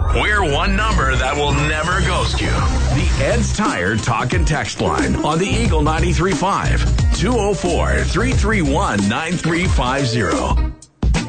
We're one number that will never ghost you. The Ed's Tire Talk and Text line on the Eagle 93.5. 204-331-9350.